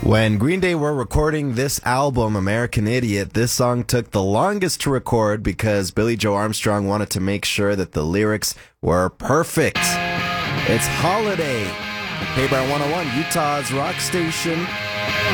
When Green Day were recording this album, American Idiot, this song took the longest to record because Billy Joe Armstrong wanted to make sure that the lyrics were perfect. It's Holiday. K-Bar 101, Utah's rock station.